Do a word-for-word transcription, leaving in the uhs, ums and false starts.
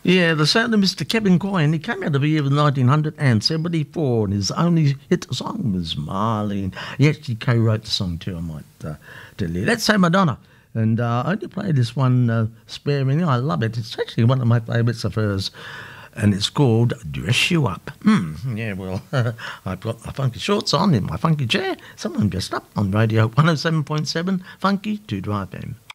Yeah, the sound of Mister Kevin Coyne. He came out of here in nineteen seventy-four, and his only hit song was Marlene. He actually co-wrote the song too, I might uh, tell you. Let's say Madonna. And uh, I only play this one uh, sparingly. I love it. It's actually one of my favourites of hers. And it's called Dress You Up. Hmm, yeah, well, I've got my funky shorts on in my funky chair. Someone dressed up on Radio one oh seven point seven Funky to Drive Home.